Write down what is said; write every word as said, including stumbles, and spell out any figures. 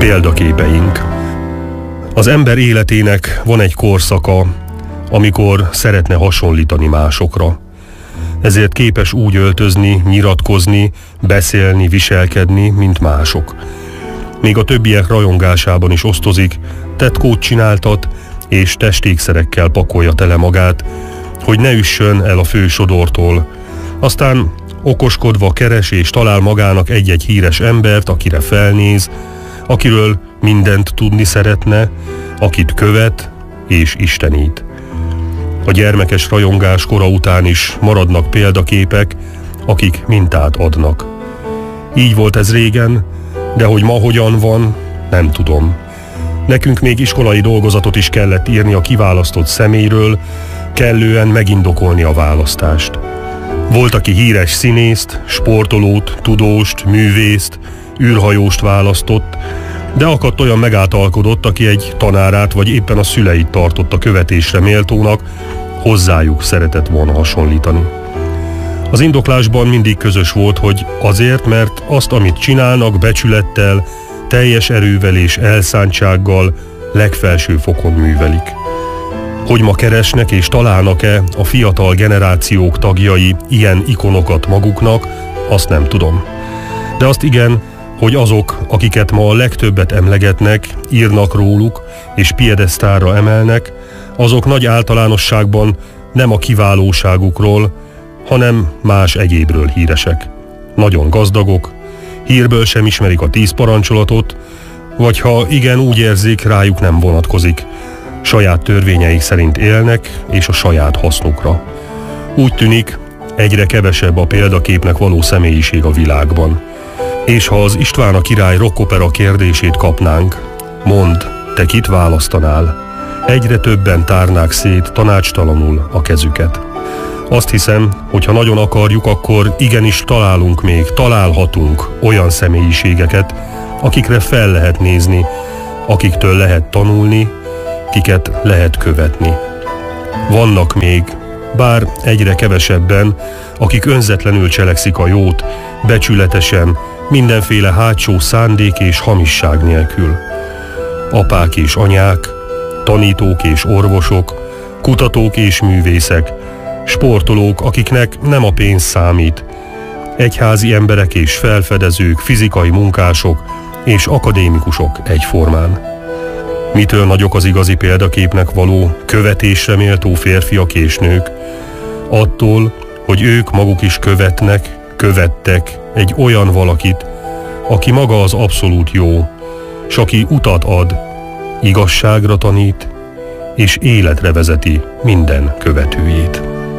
Példaképeink. Az ember életének van egy korszaka, amikor szeretne hasonlítani másokra. Ezért képes úgy öltözni, nyilatkozni, beszélni, viselkedni, mint mások. Még a többiek rajongásában is osztozik, tetkót csináltat, és testékszerekkel pakolja tele magát, hogy ne üssön el a fő sodortól. Aztán okoskodva keres és talál magának egy-egy híres embert, akire felnéz, akiről mindent tudni szeretne, akit követ és istenít. A gyermekes rajongás kora után is maradnak példaképek, akik mintát adnak. Így volt ez régen, de hogy ma hogyan van, nem tudom. Nekünk még iskolai dolgozatot is kellett írni a kiválasztott személyről, kellően megindokolni a választást. Volt, aki híres színészt, sportolót, tudóst, művészt, űrhajóst választott, de akadt olyan megáltalkodott, aki egy tanárát vagy éppen a szüleit tartotta követésre méltónak, hozzájuk szeretett volna hasonlítani. Az indoklásban mindig közös volt, hogy azért, mert azt, amit csinálnak, becsülettel, teljes erővel és elszántsággal legfelső fokon művelik. Hogy ma keresnek és találnak-e a fiatal generációk tagjai ilyen ikonokat maguknak, azt nem tudom. De azt igen, hogy azok, akiket ma a legtöbbet emlegetnek, írnak róluk és piedesztálra emelnek, azok nagy általánosságban nem a kiválóságukról, hanem más egyébről híresek. Nagyon gazdagok, hírből sem ismerik a tíz parancsolatot, vagy ha igen, úgy érzik, rájuk nem vonatkozik. Saját törvényeik szerint élnek, és a saját hasznukra. Úgy tűnik, egyre kevesebb a példaképnek való személyiség a világban. És ha az István a király rockopera kérdését kapnánk, mondd, te kit választanál? Egyre többen tárnák szét tanácstalanul a kezüket. Azt hiszem, hogy ha nagyon akarjuk, akkor igenis találunk még, találhatunk olyan személyiségeket, akikre fel lehet nézni, akiktől lehet tanulni, kiket lehet követni. Vannak még, bár egyre kevesebben, akik önzetlenül cselekszik a jót, becsületesen, mindenféle hátsó szándék és hamisság nélkül. Apák és anyák, tanítók és orvosok, kutatók és művészek, sportolók, akiknek nem a pénz számít, egyházi emberek és felfedezők, fizikai munkások és akadémikusok egyformán. Mitől nagyok az igazi példaképnek való, követésre méltó férfiak és nők? Attól, hogy ők maguk is követnek, követtek egy olyan valakit, aki maga az abszolút jó, s aki utat ad, igazságra tanít, és életre vezeti minden követőjét.